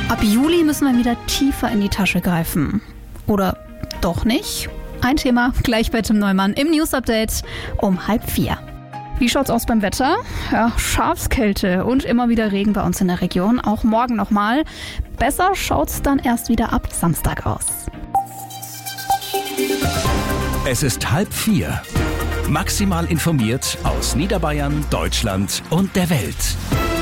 Ab Juli müssen wir wieder tiefer in die Tasche greifen. Oder doch nicht? Ein Thema gleich bei Tim Neumann im News-Update um 3:30. Wie schaut's aus beim Wetter? Ja, Schafskälte und immer wieder Regen bei uns in der Region. Auch morgen nochmal. Besser schaut's dann erst wieder ab Samstag aus. Es ist 3:30. Maximal informiert aus Niederbayern, Deutschland und der Welt.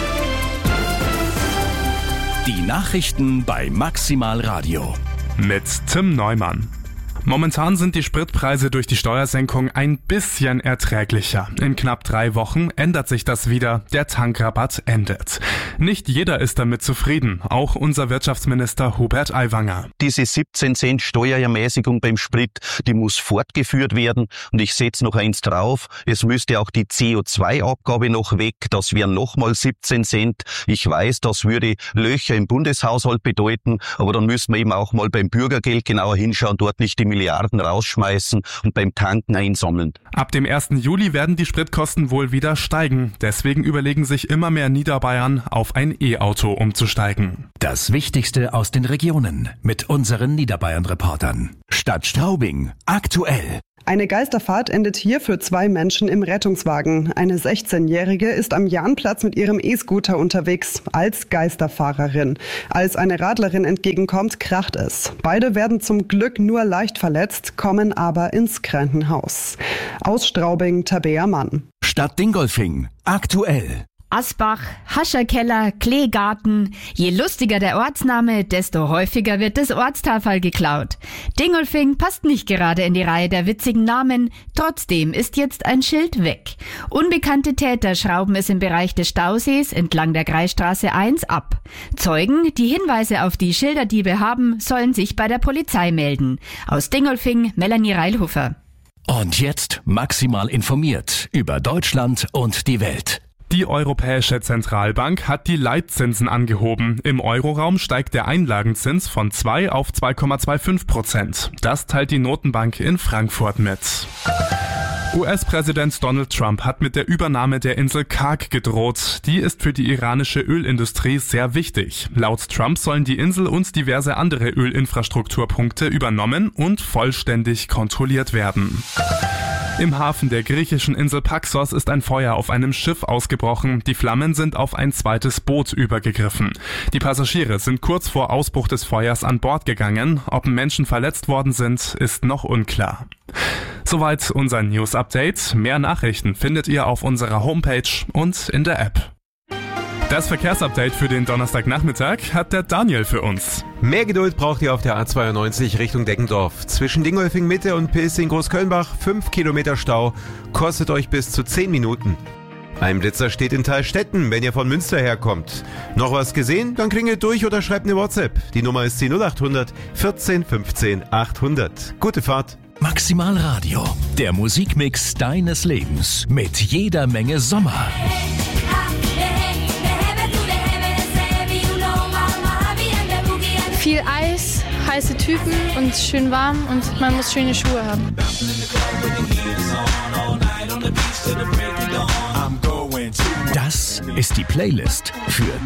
Die Nachrichten bei Maximal Radio. Mit Tim Neumann. Momentan sind die Spritpreise durch die Steuersenkung ein bisschen erträglicher. In knapp 3 Wochen ändert sich das wieder. Der Tankrabatt endet. Nicht jeder ist damit zufrieden. Auch unser Wirtschaftsminister Hubert Aiwanger. Diese 17 Cent Steuerermäßigung beim Sprit, die muss fortgeführt werden. Und ich setze noch eins drauf. Es müsste auch die CO2-Abgabe noch weg. Das wären nochmal 17 Cent. Ich weiß, das würde Löcher im Bundeshaushalt bedeuten. Aber dann müssen wir eben auch mal beim Bürgergeld genauer hinschauen, dort nicht die Milliarden rausschmeißen und beim Tanken einsammeln. Ab dem 1. Juli werden die Spritkosten wohl wieder steigen. Deswegen überlegen sich immer mehr Niederbayern, auf ein E-Auto umzusteigen. Das Wichtigste aus den Regionen mit unseren Niederbayern-Reportern. Stadt Straubing, aktuell. Eine Geisterfahrt endet hier für 2 Menschen im Rettungswagen. Eine 16-Jährige ist am Jahnplatz mit ihrem E-Scooter unterwegs, als Geisterfahrerin. Als eine Radlerin entgegenkommt, kracht es. Beide werden zum Glück nur leicht verletzt, kommen aber ins Krankenhaus. Aus Straubing, Tabea Mann. Stadt Dingolfing, aktuell. Asbach, Hascherkeller, Kleegarten. Je lustiger der Ortsname, desto häufiger wird das Ortstafel geklaut. Dingolfing passt nicht gerade in die Reihe der witzigen Namen, trotzdem ist jetzt ein Schild weg. Unbekannte Täter schrauben es im Bereich des Stausees entlang der Kreisstraße 1 ab. Zeugen, die Hinweise auf die Schilderdiebe haben, sollen sich bei der Polizei melden. Aus Dingolfing, Melanie Reilhofer. Und jetzt maximal informiert über Deutschland und die Welt. Die Europäische Zentralbank hat die Leitzinsen angehoben. Im Euroraum steigt der Einlagenzins von 2 auf 2,25%. Das teilt die Notenbank in Frankfurt mit. US-Präsident Donald Trump hat mit der Übernahme der Insel Karg gedroht. Die ist für die iranische Ölindustrie sehr wichtig. Laut Trump sollen die Insel und diverse andere Ölinfrastrukturpunkte übernommen und vollständig kontrolliert werden. Im Hafen der griechischen Insel Paxos ist ein Feuer auf einem Schiff ausgebrochen. Die Flammen sind auf ein zweites Boot übergegriffen. Die Passagiere sind kurz vor Ausbruch des Feuers an Bord gegangen. Ob Menschen verletzt worden sind, ist noch unklar. Soweit unser News-Update. Mehr Nachrichten findet ihr auf unserer Homepage und in der App. Das Verkehrsupdate für den Donnerstagnachmittag hat der Daniel für uns. Mehr Geduld braucht ihr auf der A92 Richtung Deggendorf. Zwischen Dingolfing Mitte und Pilsing Großkölnbach 5 Kilometer Stau, kostet euch bis zu 10 Minuten. Ein Blitzer steht in Thalstetten, wenn ihr von Münster herkommt. Noch was gesehen? Dann klingelt durch oder schreibt eine WhatsApp. Die Nummer ist die 0800 14 15 800. Gute Fahrt. Maximal Radio, der Musikmix deines Lebens mit jeder Menge Sommer. Viel Eis, heiße Typen und schön warm und man muss schöne Schuhe haben. Das ist die Playlist für